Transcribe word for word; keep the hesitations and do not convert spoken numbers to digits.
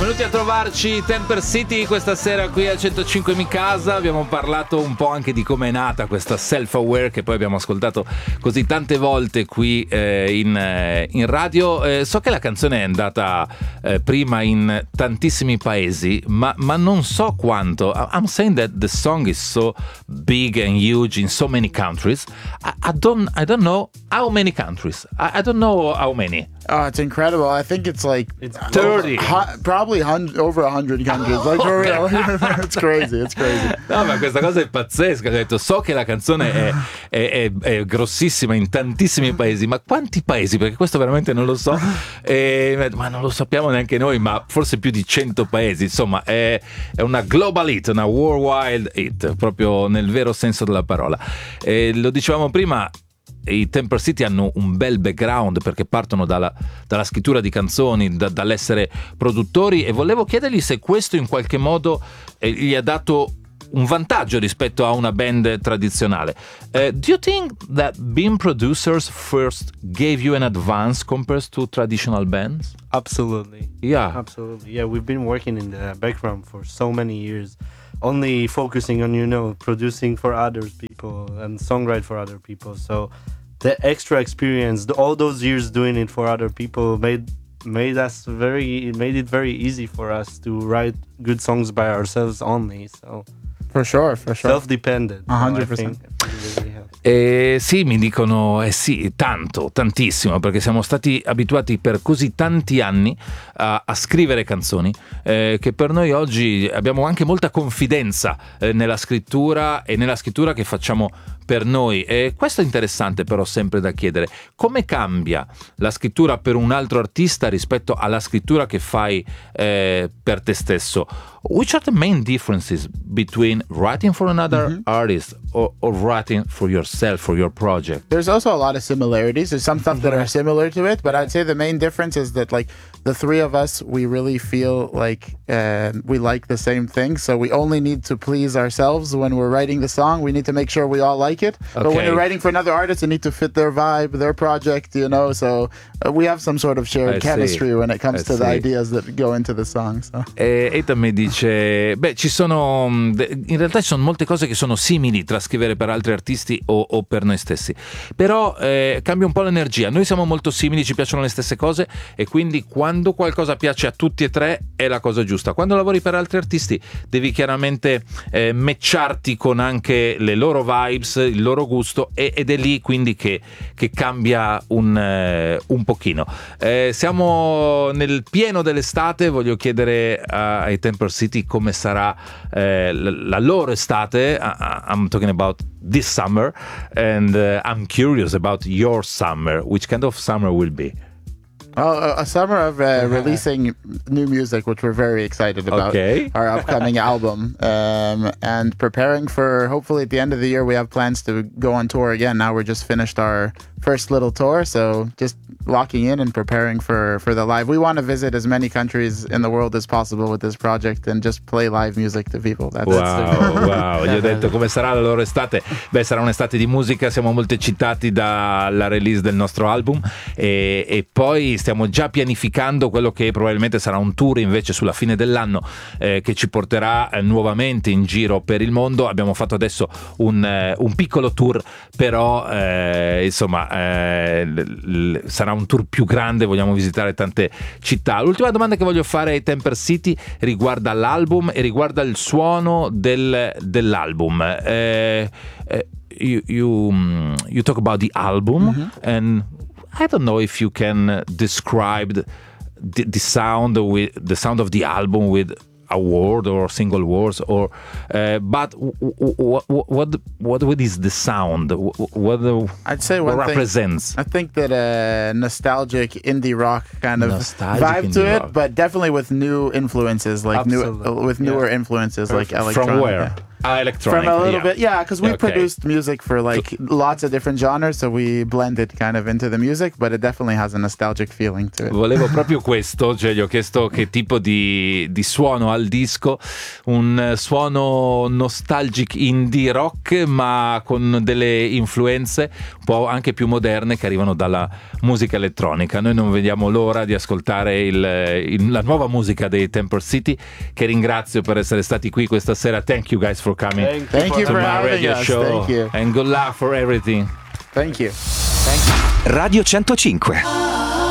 venuti a trovarci Temper City questa sera qui a centocinque Mi Casa. Abbiamo parlato un po' anche di come è nata questa Self-Aware, che poi abbiamo ascoltato così tante volte qui eh, in, eh, in radio. Eh, so che la canzone è andata eh, prima in tantissimi paesi, ma, ma non so quanto. I'm saying that the song is so big and huge in so many countries. I, I don't I don't know how many countries. I, I don't know how many. Oh, it's incredible. I think it's like it's thirty. Hu- probably hundred, over a hundred countries. Like for real. It's crazy, it's crazy. No, ma questa cosa è pazzesca. Ho detto, so che la canzone è, è, è, è grossissima in tantissimi paesi, ma quanti paesi? Perché questo veramente non lo so. E, ma non lo sappiamo neanche noi, ma forse più di cento paesi. Insomma, è, è una global hit, una worldwide hit, proprio nel vero senso della parola. E lo dicevamo prima, i Temper City hanno un bel background perché partono dalla, dalla scrittura di canzoni, da, dall'essere produttori, e volevo chiedergli se questo in qualche modo eh, gli ha dato un vantaggio rispetto a una band tradizionale. Uh, do you think that being producers first gave you an advance compared to traditional bands? Absolutely. Yeah. Absolutely. Yeah, we've been working in the background for so many years, only focusing on, you know, producing for other people and songwrite for other people. So the extra experience, the, all those years doing it for other people made made us very it made it very easy for us to write good songs by ourselves only. So For sure, for sure. Self-dependent. one hundred percent. Eh, sì, mi dicono eh sì, tanto, tantissimo, perché siamo stati abituati per così tanti anni a, a scrivere canzoni eh, che per noi oggi abbiamo anche molta confidenza eh, nella scrittura e nella scrittura che facciamo per noi. E questo è interessante, però sempre da chiedere: come cambia la scrittura per un altro artista rispetto alla scrittura che fai eh, per te stesso? Which are the main differences between writing for another mm-hmm. artist or, or writing for yourself, for your project? There's also a lot of similarities. There's some stuff that are similar to it, but I'd say the main difference is that, like, the three of us, we really feel like uh, we like the same thing. So we only need to please ourselves when we're writing the song. We need to make sure we all like it. Okay. But when you're writing for another artist, you need to fit their vibe, their project, you know. So uh, we have some sort of shared I chemistry see. when it comes I to see. the ideas that go into the song. So. E Ethan mi dice, beh, ci sono, in realtà ci sono molte cose che sono simili tra scrivere per altri artisti o, o per noi stessi, però eh, cambia un po' l'energia. Noi siamo molto simili, ci piacciono le stesse cose, e quindi quando qualcosa piace a tutti e tre è la cosa giusta. Quando lavori per altri artisti devi chiaramente eh, matcharti con anche le loro vibes, il loro gusto, e, ed è lì quindi che, che cambia un, eh, un pochino. Eh, siamo nel pieno dell'estate, voglio chiedere a, ai Temper City come sarà eh, la, la loro estate. I, I'm talking about this summer, and uh, I'm curious about your summer. Which kind of summer will be? Oh, a summer of uh, releasing new music, which we're very excited about. Okay. Our upcoming album, um, and preparing for, hopefully at the end of the year, we have plans to go on tour again. Now we're just finished our first little tour, so just locking in and preparing for, for the live. We want to visit as many countries in the world as possible with this project and just play live music to people. That's wow, wow. Gli ho detto come sarà la loro estate. Beh, sarà un'estate di musica, siamo molto eccitati dalla release del nostro album, e, e poi stiamo già pianificando quello che probabilmente sarà un tour invece sulla fine dell'anno, eh, che ci porterà eh, nuovamente in giro per il mondo. Abbiamo fatto adesso un, eh, un piccolo tour, però eh, insomma eh, l- l- sarà un tour più grande, vogliamo visitare tante città. L'ultima domanda che voglio fare ai Temper City riguarda l'album e riguarda il suono del, dell'album. Eh, eh, you, you, you talk about the album, mm-hmm. and I don't know if you can describe the, the sound with the sound of the album with a word or single words, or uh, but what what what what is the sound? What the, I'd say what one represents? Thing, I think that a nostalgic indie rock kind of nostalgic vibe to it, rock. But definitely with new influences, like Absolutely. new uh, with newer yeah. influences, Perfect. like electronic. From where? Ah, electronic. From a little yeah. bit, yeah, because we Okay. produced music for like lots of different genres, so we blended kind of into the music, but it definitely has a nostalgic feeling to it. Volevo proprio questo, cioè gli ho chiesto che tipo di, di suono ha il disco, un suono nostalgic indie rock, ma con delle influenze un po' anche più moderne che arrivano dalla musica elettronica. Noi non vediamo l'ora di ascoltare il, il, la nuova musica dei Temper City, che ringrazio per essere stati qui questa sera. Thank you guys for coming. Thank you, Thank you to for my having radio us. show. Thank you. And good luck for everything. Thank you. Thank you. Radio centocinque.